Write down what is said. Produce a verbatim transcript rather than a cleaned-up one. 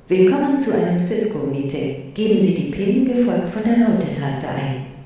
Willkommen zu einem Cisco-Meeting. Geben Sie die PIN gefolgt von der Raute-Taste ein.